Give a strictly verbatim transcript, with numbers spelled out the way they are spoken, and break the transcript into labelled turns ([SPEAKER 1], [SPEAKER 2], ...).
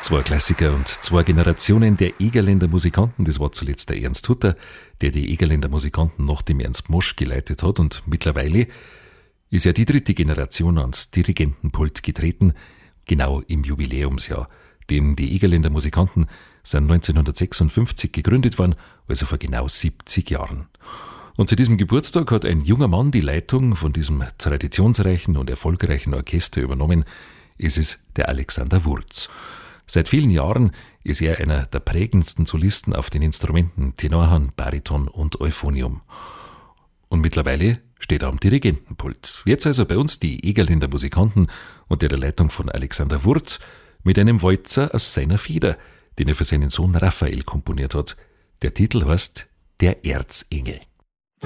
[SPEAKER 1] Zwei Klassiker und zwei Generationen der Egerländer Musikanten, das war zuletzt der Ernst Hutter, der die Egerländer Musikanten nach dem Ernst Mosch geleitet hat, und mittlerweile ist ja die dritte Generation ans Dirigentenpult getreten, genau im Jubiläumsjahr. Denn die Egerländer Musikanten sind neunzehnhundertsechsundfünfzig gegründet worden, also vor genau siebzig Jahren. Und zu diesem Geburtstag hat ein junger Mann die Leitung von diesem traditionsreichen und erfolgreichen Orchester übernommen. Es ist der Alexander Wurz. Seit vielen Jahren ist er einer der prägendsten Solisten auf den Instrumenten Tenorhorn, Bariton und Euphonium. Und mittlerweile steht er am Dirigentenpult. Jetzt also bei uns die Egerländer Musikanten unter der Leitung von Alexander Wurz mit einem Walzer aus seiner Feder, den er für seinen Sohn Raphael komponiert hat. Der Titel heißt Der Erzengel.